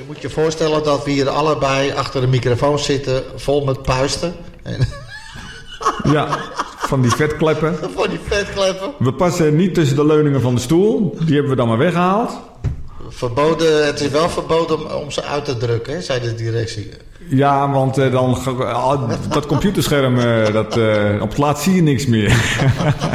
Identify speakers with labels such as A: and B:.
A: moet je voorstellen dat we hier allebei achter de microfoon zitten, vol met puisten.
B: Ja, van die vetkleppen.
A: Van die vetkleppen.
B: We passen niet tussen de leuningen van de stoel. Die hebben we dan maar weggehaald.
A: Het is wel verboden om ze uit te drukken, hè, zei de directie.
B: Ja, want dan dat computerscherm, op het laatst zie je niks meer.